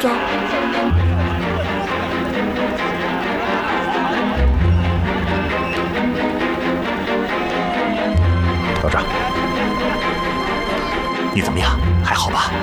长。 道长， 你怎么样？还好吧？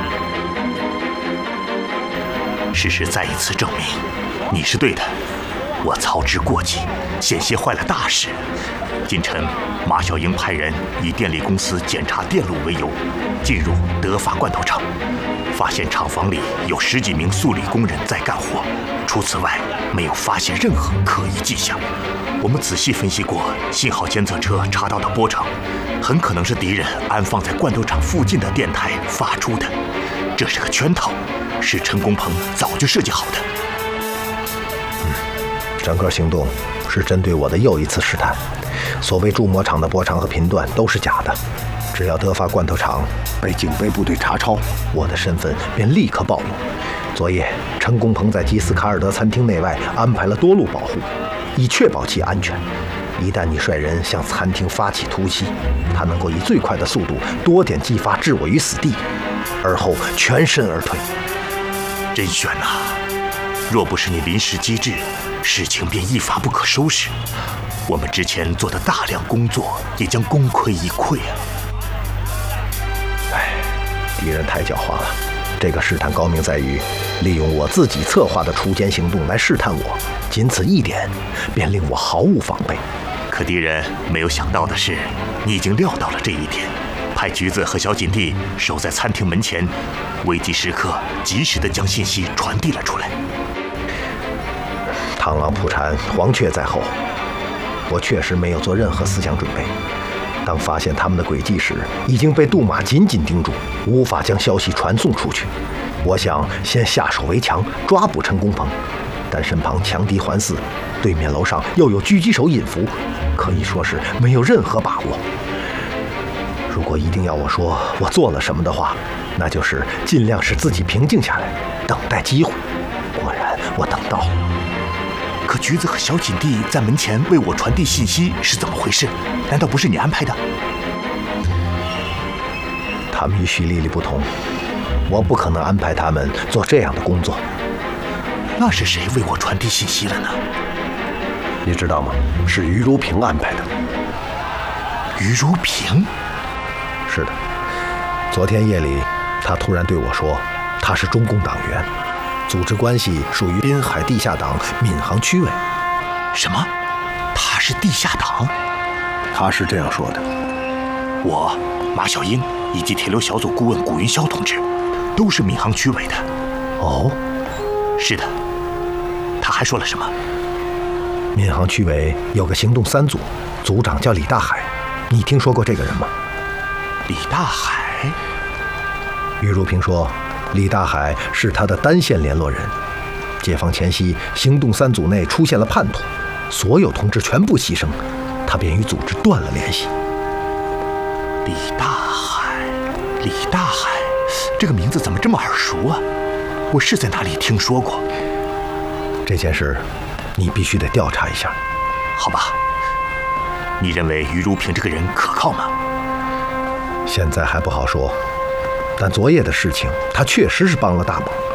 事实再一次证明，你是对的。我操之过急，险些坏了大事。今晨，马小英派人以电力公司检查电路为由，进入德发罐头厂，发现厂房里有10几名素理工人在干活。除此外，没有发现任何可疑迹象。我们仔细分析过信号监测车查到的波长，很可能是敌人安放在罐头厂附近的电台发出的。这是个圈套，是陈公鹏早就设计好的。 整个行动是针对我的又一次试探。所谓铸模厂的波长和频段都是假的，只要德发罐头厂被警备部队查抄，我的身份便立刻暴露。昨夜，陈公鹏在吉斯卡尔德餐厅内外安排了多路保护，以确保其安全。一旦你率人向餐厅发起突袭，他能够以最快的速度多点击发，置我于死地，而后全身而退。 真悬呐！若不是你临时机智，事情便一发不可收拾。我们之前做的大量工作也将功亏一篑啊！ 敌人太狡猾了。这个试探高明在于，利用我自己策划的锄奸行动来试探我，仅此一点，便令我毫无防备。 可敌人没有想到的是，你已经料到了这一点，派橘子和小锦地守在餐厅门前，危急时刻及时地将信息传递了出来。 螳螂捕蝉，黄雀在后。我确实没有做任何思想准备。当发现他们的诡计时，已经被杜马紧紧盯住，无法将消息传送出去。我想先下手为强，抓捕陈公鹏，但身旁强敌环伺，对面楼上又有狙击手引伏，可以说是没有任何把握。如果一定要我说我做了什么的话，那就是尽量使自己平静下来，等待机会。果然，我等到了。 可橘子和小锦地在门前为我传递信息是怎么回事？难道不是你安排的？ 他们与许丽丽不同，我不可能安排他们做这样的工作。 那是谁为我传递信息了呢？ 你知道吗？是于如萍安排的。 于如萍？ 是的，昨天夜里，他突然对我说，他是中共党员。组织关系属于滨海地下党闵行区委。 什么？他是地下党？ 他是这样说的。 我、马小英以及铁路小组顾问古云霄同志，都是闵行区委的。 哦， 是的。他还说了什么？ 闵行区委有个行动3组，组长叫李大海，你听说过这个人吗？ 李大海？ 于如萍说，李大海是他的单线联络人。解放前夕，行动3组内出现了叛徒，所有同志全部牺牲，他便与组织断了联系。 李大海，李大海，这个名字怎么这么耳熟啊？我是在哪里听说过？ 这件事，你必须得调查一下。 好吧。你认为于如萍这个人可靠吗？ 现在还不好说，但昨夜的事情，他确实是帮了大忙。